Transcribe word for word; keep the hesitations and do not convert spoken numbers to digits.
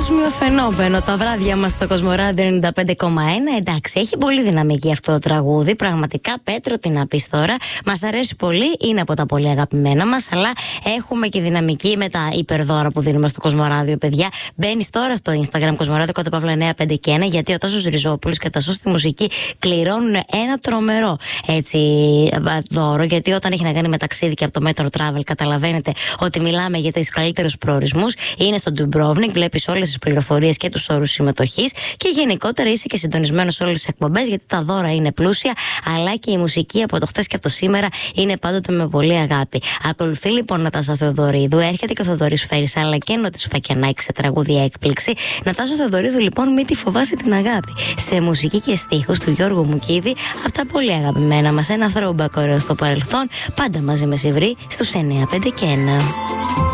παγκόσμιο φαινόμενο. Τα βράδια μας στο Κοσμοράδιο ενενήντα πέντε κόμμα ένα. Εντάξει, έχει πολύ δυναμική αυτό το τραγούδι. Πραγματικά, Πέτρο, τι να πεις τώρα. Μας αρέσει πολύ, είναι από τα πολύ αγαπημένα μας. Αλλά έχουμε και δυναμική με τα υπερδώρα που δίνουμε στο Κοσμοράδιο, παιδιά. Μπαίνεις τώρα στο Instagram Κοσμοράδιο κάτω παύλα εννιά πέντε και ένα, γιατί ο Τάσος Ριζόπουλος και τα Σως στη Μουσική κληρώνουν ένα τρομερό έτσι δώρο. Γιατί όταν έχει να κάνει με ταξίδι και από το Metro Travel, καταλαβαίνετε ότι μιλάμε για τις καλύτερους προορισμούς. Είναι στο Dubrovnik, βλέπεις όλες τις πληροφορίες και τους όρους συμμετοχής και γενικότερα είσαι και συντονισμένος σε όλες τις εκπομπές, γιατί τα δώρα είναι πλούσια, αλλά και η μουσική από το χθες και από το σήμερα είναι πάντοτε με πολύ αγάπη. Ακολουθεί λοιπόν Νατάσα Θεοδωρίδου, έρχεται και ο Θοδωρής Φέρης, αλλά και Νότης Φακιανάκη σε τραγούδια έκπληξη. Νατάσα Θεοδωρίδου λοιπόν, μη τη φοβάσαι την αγάπη. Σε μουσική και στίχους του Γιώργου Μουκίδη, από τα πολύ αγαπημένα μας, ένα throwback ωραίο στο παρελθόν, πάντα μαζί με Σιβρή στους εννιά πέντε και ένα.